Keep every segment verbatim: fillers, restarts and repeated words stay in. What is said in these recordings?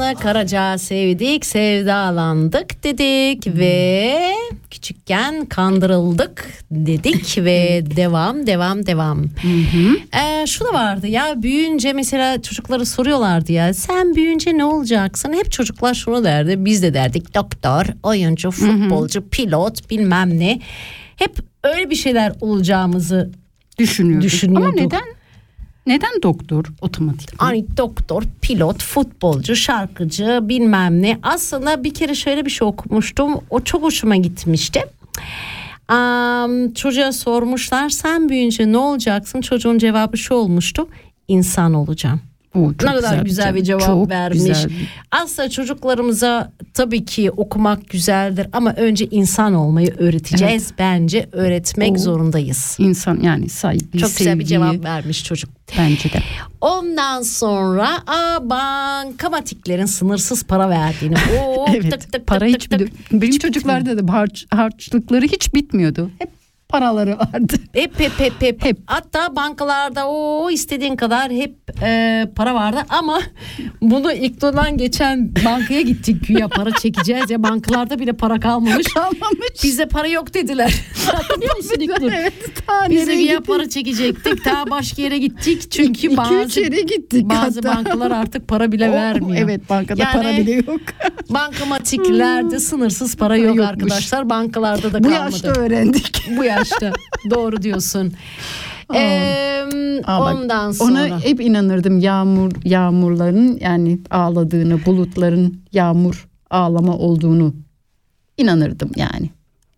Kaan'ı Karaca sevdik, sevdalandık dedik ve küçükken kandırıldık dedik ve devam devam devam. Ee, şu da vardı ya, büyüyünce mesela çocuklara soruyorlardı ya, sen büyüyünce ne olacaksın? Hep çocuklar şunu derdi, biz de derdik doktor, oyuncu, futbolcu, hı hı. pilot, bilmem ne. Hep öyle bir şeyler olacağımızı düşünüyorduk. düşünüyorduk. Ama neden? Neden doktor otomatik? Hani doktor, pilot, futbolcu, şarkıcı, bilmem ne. Aslında bir kere şöyle bir şey okumuştum. O çok hoşuma gitmişti. Um, çocuğa sormuşlar, sen büyüyünce ne olacaksın? Çocuğun cevabı şu olmuştu: İnsan olacağım. Oo, ne kadar güzel, güzel bir cevap çok vermiş. Güzel. Aslında çocuklarımıza tabii ki okumak güzeldir ama önce insan olmayı öğreteceğiz. Evet. Bence öğretmek o, zorundayız. İnsan yani saygı, çok sevgi. Güzel bir cevap vermiş çocuk. Bence de. Ondan sonra a, bankamatiklerin sınırsız para verdiğini. Oo, evet. Tık, tık, para tık, hiç tık, tık. Benim hiç çocuklarda da harç, harçlıkları hiç bitmiyordu. Hep paraları vardı. Hep hep hep hep. hep. Hatta bankalarda o istediğin kadar hep e, para vardı ama bunu ilk dönem geçen bankaya gittik, güya para çekeceğiz ya, bankalarda bile para kalmamış. Kalmamış. Bizde para yok dediler. Hatırlıyor musun ilk dönem? Evet. Biz de güya para çekecektik. Daha başka yere gittik çünkü İki, bazı üç yere gittik bazı hatta. bankalar artık para bile o, vermiyor. Evet, bankada yani, para bile yok. Bankamatiklerde sınırsız para yok Yokmuş. Arkadaşlar. Bankalarda da Bu kalmadı. Bu yaşta öğrendik. Bu yaşta. Doğru diyorsun. Ee, Aa, ondan bak, sonra ona hep inanırdım, yağmur yağmurların yani ağladığını, bulutların yağmur ağlama olduğunu inanırdım yani.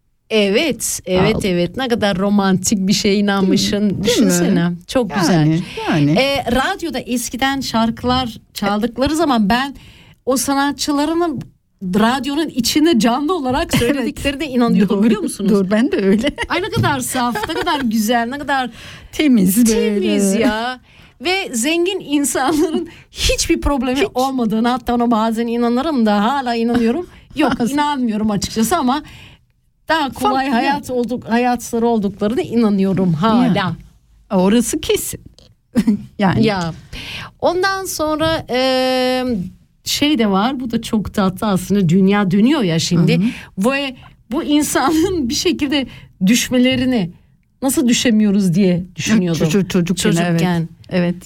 Evet, evet, Ağladım. evet. Ne kadar romantik bir şeye inanmışsın. Değil Düşünsene. Mi? Çok yani, güzel. Yani. Ee, radyoda eskiden şarkılar çaldıkları zaman ben o sanatçıların radyonun içinde canlı olarak söylediklerine evet. inanıyordum, doğru, biliyor musunuz? Doğru, ben de öyle. Ay ne kadar saf, ne kadar güzel, ne kadar temiz, temiz böyle. Ya. Ve zengin insanların hiçbir problemi Hiç. olmadığını, hatta ona bazen inanırım da hala inanıyorum. Yok, inanmıyorum açıkçası ama daha kolay Farklı. hayat olduk, hayatları olduklarına inanıyorum hala. Ya. Orası kesin. Yani. Ya. Ondan sonra e, şey de var, bu da çok tatlı aslında, dünya dönüyor ya şimdi. Hı hı. Ve bu insanın bir şekilde düşmelerini nasıl düşemiyoruz diye düşünüyordum. Çocuk, çocukken. çocukken. Evet. evet.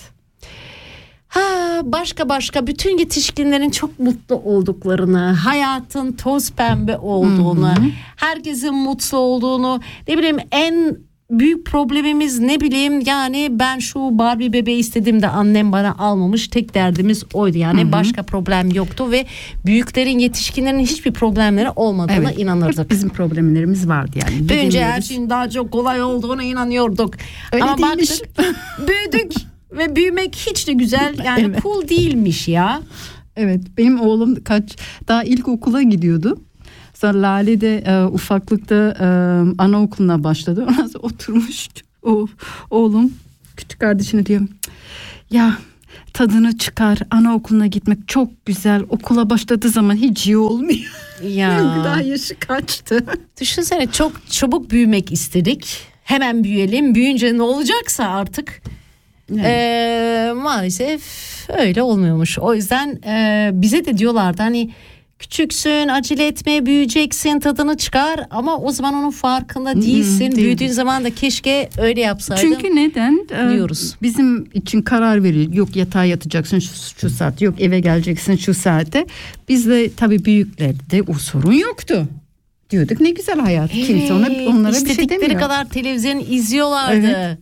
Ha, başka başka bütün yetişkinlerin çok mutlu olduklarını, hayatın toz pembe olduğunu, hı hı. herkesin mutlu olduğunu, ne bileyim en büyük problemimiz ne bileyim yani ben şu Barbie bebeği istedim de annem bana almamış, tek derdimiz oydu yani, hı hı. başka problem yoktu ve büyüklerin, yetişkinlerin hiçbir problemleri olmadığına evet. inanırdık. Bizim problemlerimiz vardı yani. Büyünce her şeyin daha çok kolay olduğuna inanıyorduk. Öyle ama değilmiş. Baktık büyüdük ve büyümek hiç de güzel yani evet. cool değilmiş ya. Evet, benim oğlum kaç daha ilkokula gidiyordu. Sonra Lale de e, ufaklıkta e, anaokuluna başladı. Ondan sonra oturmuş o oğlum küçük kardeşine diyor, ya tadını çıkar, anaokuluna gitmek çok güzel, okula başladığı zaman hiç iyi olmuyor. Ya. Daha yaşı kaçtı. Düşünsene, çok çabuk büyümek istedik. Hemen büyüyelim, büyüyünce ne olacaksa artık. Evet. Ee, maalesef öyle olmuyormuş. O yüzden e, bize de diyorlardı hani küçüksün, acele etmeye, büyüyeceksin, tadını çıkar ama o zaman onun farkında değilsin. Hmm, büyüdüğün zaman da keşke öyle yapsaydın. Çünkü neden? Diyoruz. Bizim için karar veriyor. Yok yatağa yatacaksın şu, şu saat, yok eve geleceksin şu saate. Bizde tabii büyüklerde o sorun yoktu. Diyorduk ne güzel hayat. Evet, kimse ona, onlara bir şey demiyor. İstedikleri kadar televizyon izliyorlardı. Evet.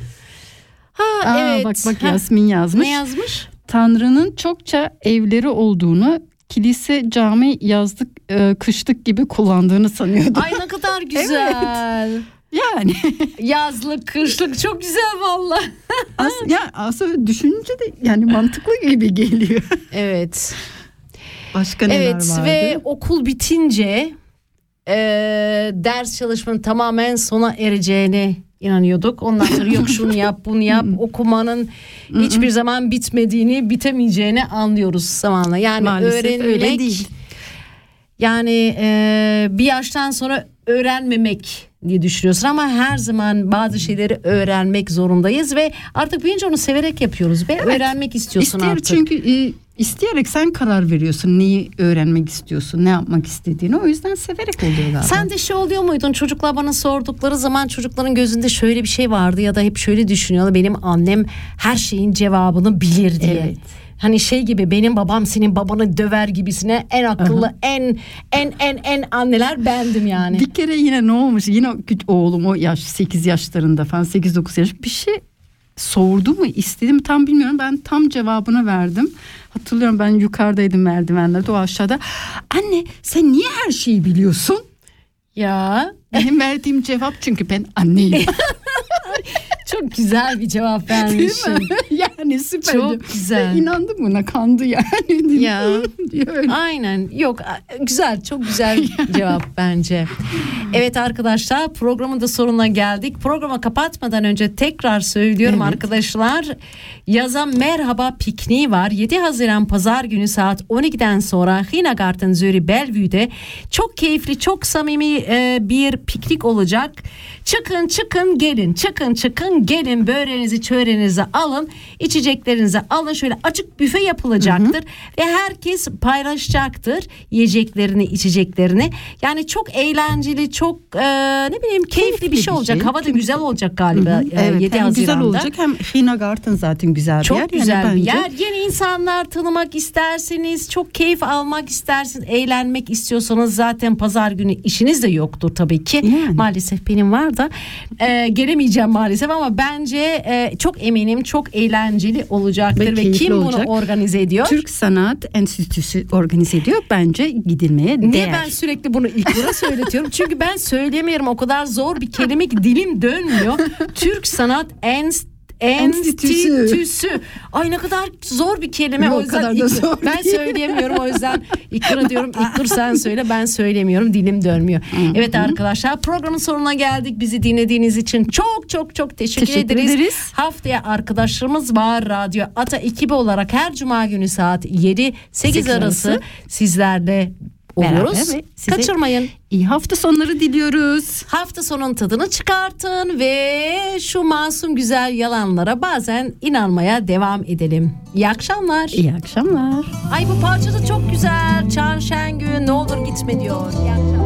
Ha, Aa, evet. Bak bak Yasmin yazmış. Ne yazmış? Tanrı'nın çokça evleri olduğunu, kilise, cami yazlık, e, kışlık gibi kullandığını sanıyordum. Ay ne kadar güzel. Evet. Yani. Yazlık, kışlık çok güzel valla. As, ya aslında düşününce de yani mantıklı gibi geliyor. Evet. Başka neler evet, vardı? ve okul bitince e, ders çalışmanın tamamen sona ereceğine inanıyorduk. Ondan sonra yok şunu yap, bunu yap. Okumanın hiçbir zaman bitmediğini, bitemeyeceğini anlıyoruz zamanla. Yani maalesef öğrenmek öyle değil. Yani e, bir yaştan sonra öğrenmemek diye düşünüyorsun ama her zaman bazı şeyleri öğrenmek zorundayız ve artık büyüyünce onu severek yapıyoruz ve evet. öğrenmek istiyorsun İstiyor artık. Çünkü e, isteyerek sen karar veriyorsun. Neyi öğrenmek istiyorsun, ne yapmak istediğini. O yüzden severek oluyor galiba. Sen de şey oluyor muydun? Çocuklar bana sordukları zaman çocukların gözünde şöyle bir şey vardı ya da hep şöyle düşünüyorlar. Benim annem her şeyin cevabını bilir diye. Evet. Hani şey gibi, benim babam senin babanı döver gibisine en akıllı, aha, en en en en anneler bendim yani. Bir kere yine ne olmuş? Yine oğlum o yaş sekiz yaşlarında falan, sekiz dokuz yaş bir şey sordu mu, istedi mi tam bilmiyorum. Ben tam cevabını verdim. Hatırlıyorum, ben yukarıdaydım merdivenlerde, o aşağıda. Anne sen niye her şeyi biliyorsun? Ya. Benim verdiğim cevap, çünkü ben anneyim. Çok güzel bir cevap vermişsin. Yani süper. Çok güzel. İnandım buna, kandı yani. Ya. Aynen. Yok, güzel, çok güzel cevap bence. Evet arkadaşlar, programın da sonuna geldik. Programı kapatmadan önce tekrar söylüyorum, evet, arkadaşlar. Yaza merhaba pikniği var. yedi Haziran Pazar günü saat on ikiden sonra Hinagarten Zürich Bellevue'de çok keyifli, çok samimi e, bir piknik olacak. Çıkın çıkın gelin, çıkın çıkın gelin, böreğinizi çöreğinizi alın, içeceklerinizi alın, şöyle açık büfe yapılacaktır, hı hı, ve herkes paylaşacaktır yiyeceklerini, içeceklerini. Yani çok eğlenceli, çok e, ne bileyim keyifli, keyifli bir şey olacak. Şey. Hava da güzel olacak galiba. Hı hı. Evet, yedi hem Haziran'da. Güzel olacak, hem Hinagarten zaten güzel bir çok yer. Çok güzel yani bir bence yer. Yeni insanlar tanımak isterseniz, çok keyif almak isterseniz, eğlenmek istiyorsanız zaten pazar günü işiniz de yoktur tabii ki. Yani. Maalesef benim var da e, gelemeyeceğim maalesef, ama bence e, çok eminim çok eğlenceli olacaktır ve, ve kim olacak. Bunu organize ediyor? Türk Sanat Enstitüsü organize ediyor. Bence gidilmeye Niye değer. Niye ben sürekli bunu ilk buna söyletiyorum? Çünkü ben söyleyemiyorum, o kadar zor bir kelime ki dilim dönmüyor. Türk Sanat Enstitüsü Enstitüsü. Ay ne kadar zor bir kelime. Yok, o yüzden kadar da zor ben değil. söyleyemiyorum. O yüzden İkra diyorum. İkra sen söyle, ben söylemiyorum. Dilim dönmüyor. Hı-hı. Evet arkadaşlar, programın sonuna geldik. Bizi dinlediğiniz için çok çok çok teşekkür, teşekkür ederiz. ederiz. Haftaya arkadaşlarımız var. Radyo Ata ekibi olarak her cuma günü saat yedi sekiz arası sizlerle oluyoruz. Kaçırmayın. İyi hafta sonları diliyoruz. Hafta sonun tadını çıkartın ve şu masum güzel yalanlara bazen inanmaya devam edelim. İyi akşamlar. İyi akşamlar. Ay bu parça da çok güzel. Çağan Şengün ne olur gitme diyor. İyi akşamlar.